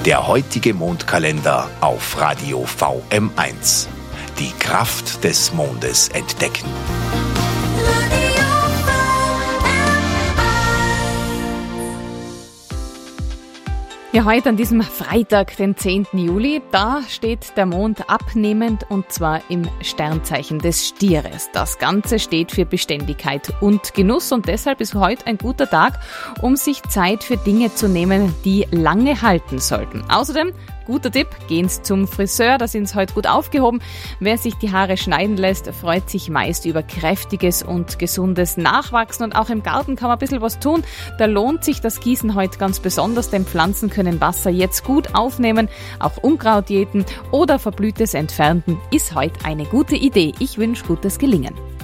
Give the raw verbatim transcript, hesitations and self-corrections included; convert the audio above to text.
Der heutige Mondkalender auf Radio V M eins. Die Kraft des Mondes entdecken. Ja, heute an diesem Freitag, den zehnten Juli, da steht der Mond abnehmend und zwar im Sternzeichen des Stieres. Das Ganze steht für Beständigkeit und Genuss und deshalb ist heute ein guter Tag, um sich Zeit für Dinge zu nehmen, die lange halten sollten. Außerdem, guter Tipp, gehen Sie zum Friseur, da sind Sie heute gut aufgehoben. Wer sich die Haare schneiden lässt, freut sich meist über kräftiges und gesundes Nachwachsen und auch im Garten kann man ein bisschen was tun. Da lohnt sich das Gießen heute ganz besonders, denn Pflanzen können Wasser jetzt gut aufnehmen. Auch Unkraut jäten oder Verblühtes entfernen ist heute eine gute Idee. Ich wünsche gutes Gelingen.